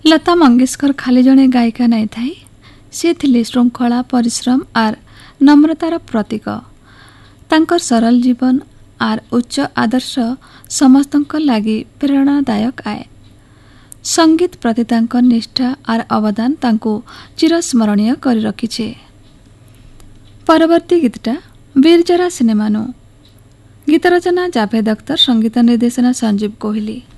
लता मंगेशकर खाली जड़े गायिका नहीं थाई, सी थिले श्रृंखला परिश्रम आर नम्रतार प्रतीक। तांकर सरल जीवन आर उच्च आदर्श समस्तक लागि प्रेरणादायक आए। संगीत प्रति तांकर निष्ठा आर अवदान तांको चिरस्मरणीय कर रखिछे। परवर्ती गीतटा वीरजरा सिनेमानु। गीत रचना जाभेद अख्तर, संगीत निर्देशना संजीव कोहली।